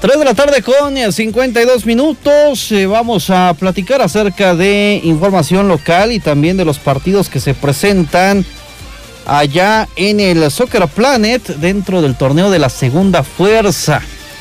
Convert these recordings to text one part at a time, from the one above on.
3 de la tarde con 52 minutos. Vamos a platicar acerca de información local y también de los partidos que se presentan allá en el Soccer Planet dentro del torneo de la segunda fuerza.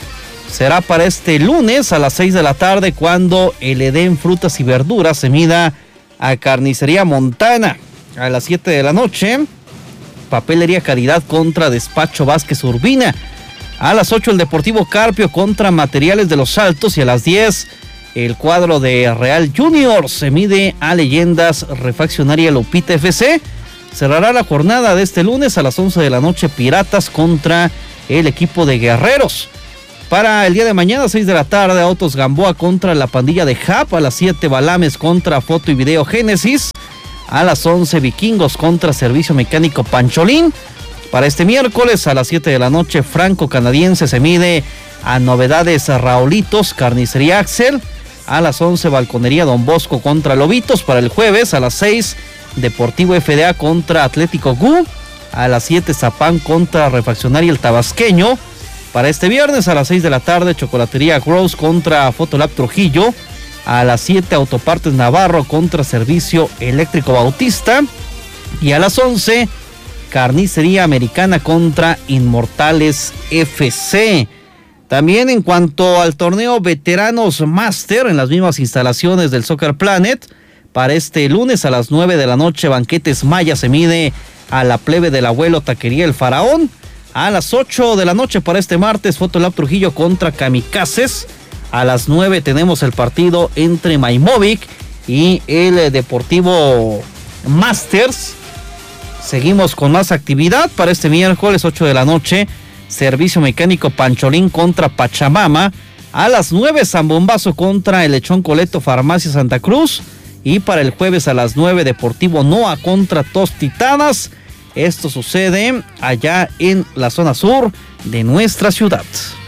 Será para este lunes a las 6 de la tarde cuando el Edén Frutas y Verduras se mida a Carnicería Montana. A las 7 de la noche, Papelería Caridad contra Despacho Vázquez Urbina. A las 8 el Deportivo Carpio contra Materiales de los Altos y a las 10 el cuadro de Real Junior se mide a Leyendas Refaccionaria Lupita FC. Cerrará la jornada de este lunes a las 11 de la noche Piratas contra el equipo de Guerreros. Para el día de mañana, 6 de la tarde, Autos Gamboa contra la pandilla de JAP. A las 7 Balames contra Foto y Video Génesis. A las 11 Vikingos contra Servicio Mecánico Pancholín. Para este miércoles a las 7 de la noche, Franco Canadiense se mide a Novedades Raulitos, Carnicería Axel. A las 11, Balconería Don Bosco contra Lobitos. Para el jueves a las 6, Deportivo FDA contra Atlético GU. A las 7, Zapán contra Refaccionaria El Tabasqueño. Para este viernes a las 6 de la tarde, Chocolatería Gross contra Fotolab Trujillo. A las 7, Autopartes Navarro contra Servicio Eléctrico Bautista. Y a las 11, Carnicería Americana contra Inmortales FC. También en cuanto al torneo Veteranos Master en las mismas instalaciones del Soccer Planet, para este lunes a las 9 de la noche, Banquetes Maya se mide a la Plebe del Abuelo Taquería El Faraón. A las 8 de la noche para este martes, Fotolab Trujillo contra Kamikazes. A las 9 tenemos el partido entre Maimovic y el Deportivo Masters. Seguimos con más actividad para este miércoles, 8 de la noche, Servicio Mecánico Pancholín contra Pachamama. A las 9, Zambombazo contra el Lechón Coleto Farmacia Santa Cruz. Y para el jueves a las 9, Deportivo Noa contra Tostitanas. Esto sucede allá en la zona sur de nuestra ciudad.